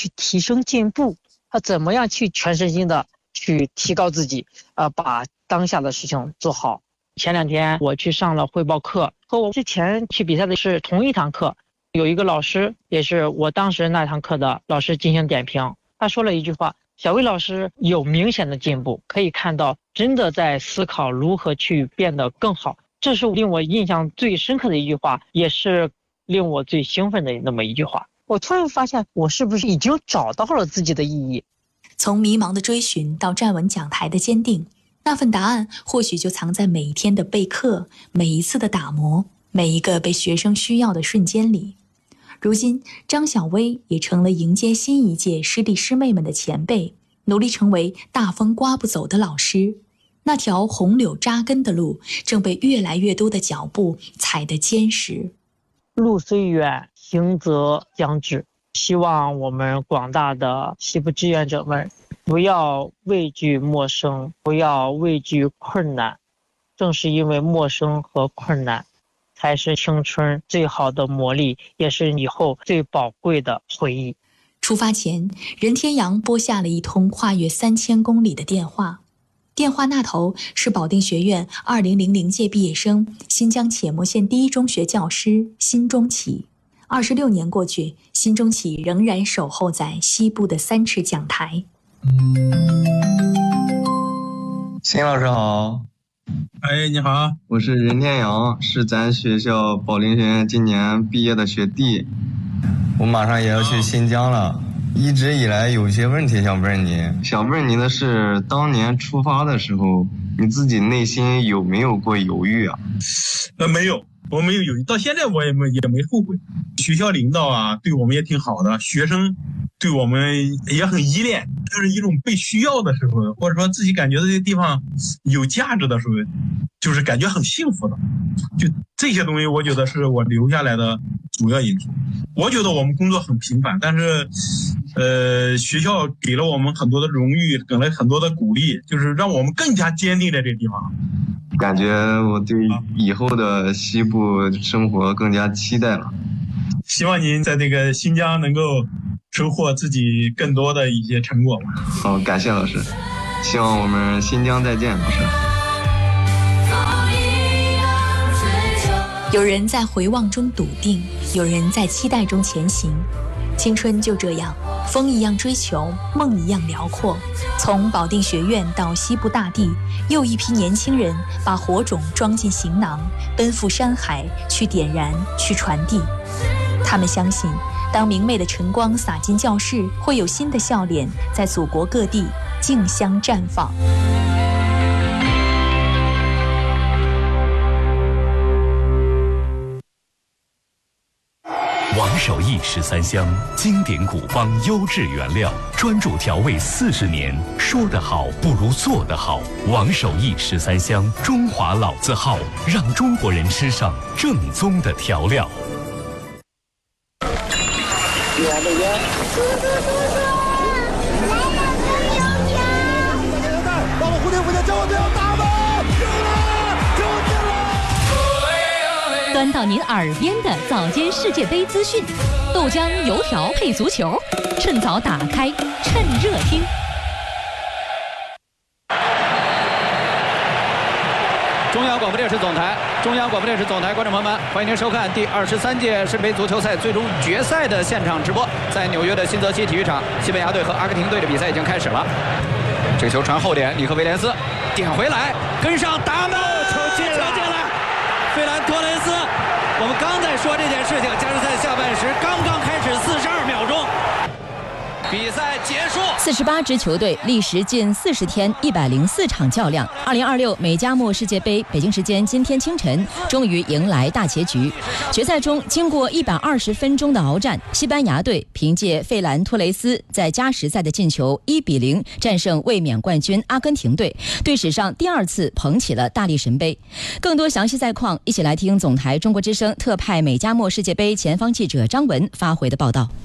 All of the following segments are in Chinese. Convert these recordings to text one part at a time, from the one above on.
去提升进步，他怎么样去全身心的去提高自己，把当下的事情做好。前2天我去上了汇报课，和我之前去比赛的是同一堂课，有一个老师也是我当时那堂课的老师进行点评，他说了一句话：小魏老师有明显的进步，可以看到真的在思考如何去变得更好。这是令我印象最深刻的一句话，也是令我最兴奋的那么一句话。我突然发现，我是不是已经找到了自己的意义？ 从迷茫的追寻到站稳讲台的坚定，那份答案或许就藏在每一天的备课，每一次的打磨，每一个被学生需要的瞬间里。如今，张小薇也成了迎接新一届师弟师妹们的前辈，努力成为大风刮不走的老师。那条红柳扎根的路，正被越来越多的脚步踩得坚实。 路虽远，行则将至。希望我们广大的西部志愿者们不要畏惧陌生，不要畏惧困难。正是因为陌生和困难，才是青春最好的磨砺，也是以后最宝贵的回忆。 出发前，任天阳拨下了一通跨越3000公里的电话。电话那头是保定学院2000届毕业生，新疆且末县第一中学教师辛中启。26年过去，辛中启仍然守候在西部的3尺讲台。 辛老师好。 哎，你好， 我是任天阳，是咱学校保定学院今年毕业的学弟。我马上也要去新疆了，一直以来有些问题想问你的是，当年出发的时候，你自己内心有没有过犹豫啊？ 没有，我没有犹豫，到现在我也没后悔。学校领导啊，对我们也挺好的，学生对我们也很依恋，就是一种被需要的时候，或者说自己感觉这个地方有价值的时候，就是感觉很幸福的。就这些东西，我觉得是我留下来的主要因素。我觉得我们工作很平凡，但是学校给了我们很多的荣誉，给了很多的鼓励，就是让我们更加坚定在这个地方。 感觉我对以后的西部生活更加期待了。 希望您在这个新疆能够收获自己更多的一些成果。 好，感谢老师，希望我们新疆再见，老师。 有人在回望中笃定，有人在期待中前行。青春就这样，风一样追求，梦一样辽阔。从保定学院到西部大地，又一批年轻人把火种装进行囊，奔赴山海，去点燃，去传递。他们相信，当明媚的晨光洒进教室，会有新的笑脸在祖国各地竞相绽放。 王守义13香，经典古方，优质原料，专注调味40年。说得好不如做得好。王守义13香，中华老字号，让中国人吃上正宗的调料。 到了蝴蝶附近，叫我不要打吧！ 端到您耳边的早间世界杯资讯，豆浆油条配足球，趁早打开，趁热听。 中央广播电视总台，观众朋友们，欢迎您收看第23届世界杯足球赛最终决赛的现场直播。在纽约的新泽西体育场，西班牙队和阿根廷队的比赛已经开始了。这个球传后点，尼克威廉斯点回来，跟上达门，球进了！费兰托雷斯，我们刚在说这件事情，加时赛下半时刚刚开始，42秒钟。比赛结束 ，48支球队历时近40天104场较量。2026美加墨世界杯北京时间今天清晨终于迎来大结局。决赛中，经过120分钟的鏖战，西班牙队凭借费兰托雷斯在加时赛的进球1-0战胜卫冕冠军阿根廷队，队史上第2次捧起了大力神杯。更多详细赛况，一起来听总台中国之声特派美加墨世界杯前方记者张文发回的报道。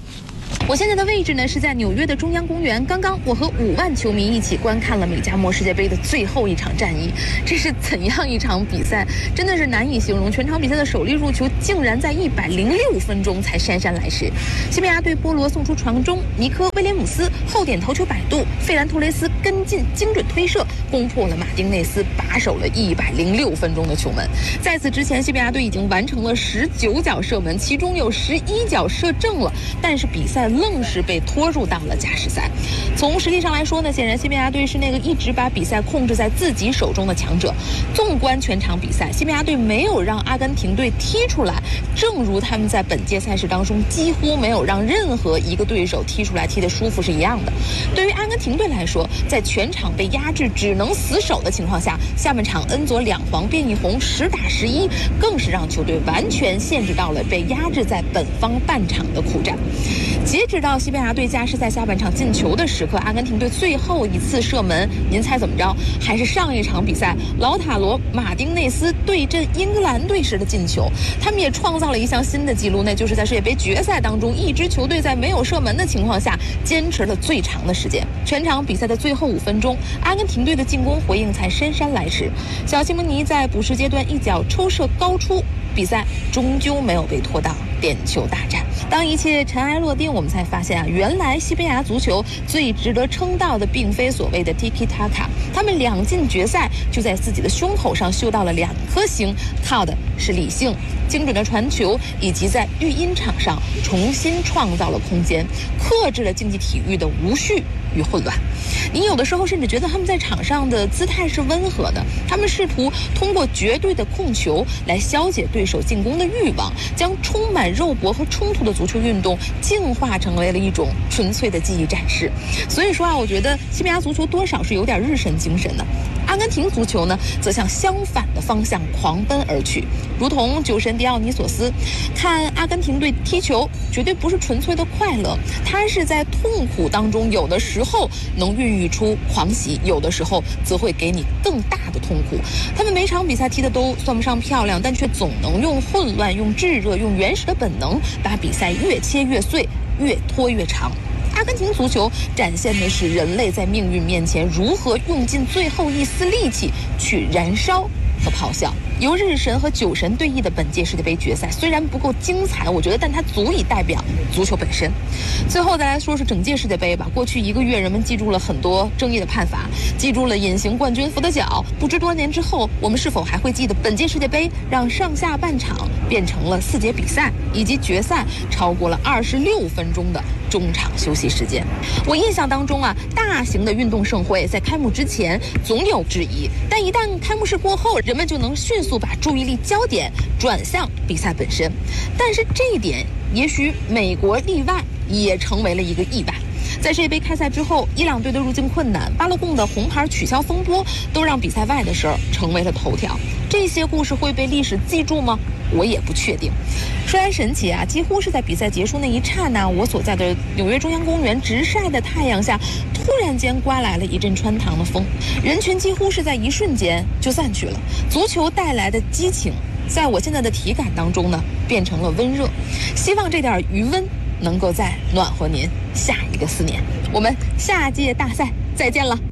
我现在的位置呢是在纽约的中央公园。刚刚我和5万球迷一起观看了美加墨世界杯的最后一场战役，这是怎样一场比赛，真的是难以形容。全场比赛的首粒入球竟然在106分钟才姗姗来迟。西班牙队波罗送出传中，尼科威廉姆斯后点头球摆渡，费兰托雷斯跟进精准推射，攻破了马丁内斯把守了106分钟的球门。在此之前，西班牙队已经完成了19脚射门，其中有11脚射正了，但是比赛愣是被拖入到了加时赛。从实力上来说呢，显然西班牙队是那个一直把比赛控制在自己手中的强者。纵观全场比赛，西班牙队没有让阿根廷队踢出来，正如他们在本届赛事当中几乎没有让任何一个对手踢出来踢得舒服是一样的。对于阿根廷队来说，在全场被压制只能死守的情况下，下半场恩佐2黄变1红10打11，更是让球队完全限制到了被压制在本方半场的苦战。截止到西班牙队加时赛下半场进球的时刻，阿根廷队最后一次射门，您猜怎么着？还是上一场比赛劳塔罗马丁内斯对阵英格兰队时的进球。他们也创造了一项新的纪录，那就是在世界杯决赛当中，一支球队在没有射门的情况下坚持了最长的时间。全场比赛的最后5分钟，阿根廷队的进攻回应才姗姗来迟。小西蒙尼在补时阶段一脚抽射高出，比赛终究没有被拖到点球大战。当一切尘埃落定，我们才发现原来西班牙足球最值得称道的并非所谓的 Tiki Taka， 他们2进决赛就在自己的胸口上绣到了2颗星，靠的是理性、精准的传球，以及在育婴场上重新创造了空间，克制了竞技体育的无序与混乱。你有的时候甚至觉得他们在场上的姿态是温和的，他们试图通过绝对的控球来消解对手进攻的欲望，将充满肉搏和冲突的足球运动净化成为了一种纯粹的技艺展示。所以说我觉得西班牙足球多少是有点日神精神的。阿根廷足球呢，则向相反的方向狂奔而去，如同酒神迪奥尼索斯，看阿根廷队踢球绝对不是纯粹的快乐，他是在痛苦当中，有的时候能孕育出狂喜，有的时候则会给你更大的痛苦。他们每场比赛踢的都算不上漂亮，但却总能用混乱、用炙热、用原始的本能，把比赛越切越碎，越拖越长。阿根廷足球展现的是人类在命运面前如何用尽最后一丝力气去燃烧和咆哮。由日神和酒神对弈的本届世界杯决赛虽然不够精彩，我觉得，但它足以代表足球本身。最后再来说说整届世界杯吧。过去1个月，人们记住了很多争议的判罚，记住了隐形冠军伏的脚。不知多年之后，我们是否还会记得本届世界杯让上下半场变成了4节比赛，以及决赛超过了26分钟的中场休息时间？我印象当中大型的运动盛会在开幕之前总有质疑，但一旦开幕式过后，人们就能迅速把注意力焦点转向比赛本身。但是这一点，也许美国例外，也成为了一个意外。在世界杯开赛之后，伊朗队的入境困难、巴勒贡的红牌取消风波，都让比赛外的事儿成为了头条。这些故事会被历史记住吗？我也不确定。说来神奇几乎是在比赛结束那一刹那，我所在的纽约中央公园直晒的太阳下，突然间刮来了一阵穿堂的风，人群几乎是在一瞬间就散去了。足球带来的激情，在我现在的体感当中呢，变成了温热。希望这点余温能够再暖和您下一个4年。我们下届大赛再见了。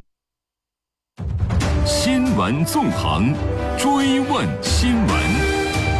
新闻纵横，追问新闻。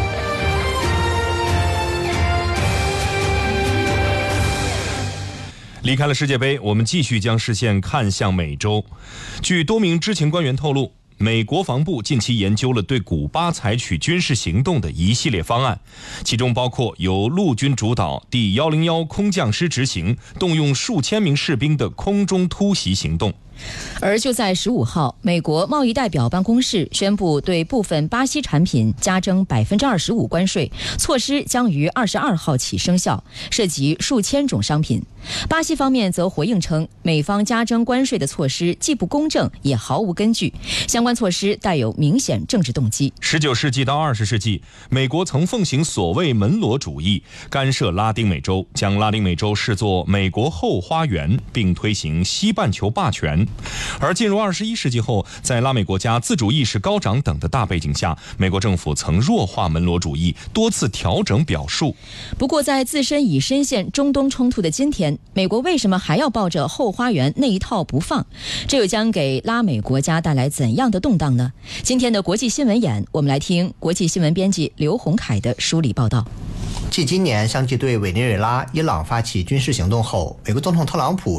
离开了世界杯，我们继续将视线看向美洲。据多名知情官员透露，美国防部近期研究了对古巴采取军事行动的一系列方案，其中包括由陆军主导第101空降师执行，动用数千名士兵的空中突袭行动。 而就在15号，美国贸易代表办公室宣布对部分巴西产品加征25%关税，措施将于22号起生效，涉及数千种商品。巴西方面则回应称，美方加征关税的措施既不公正，也毫无根据，相关措施带有明显政治动机。 19世纪到20世纪，美国曾奉行所谓门罗主义，干涉拉丁美洲，将拉丁美洲视作美国后花园，并推行西半球霸权。而进入21世纪后，在拉美国家自主意识高涨等的大背景下，美国政府曾弱化门罗主义，多次调整表述。 不过在自身已深陷中东冲突的今天， 间，美国为什么还要抱着后花园那一套不放？这又将给拉美国家带来怎样的动荡呢？今天的国际新闻眼，我们来听国际新闻编辑刘洪凯的梳理报道。 继今年相继对委内瑞拉、伊朗发起军事行动后，美国总统特朗普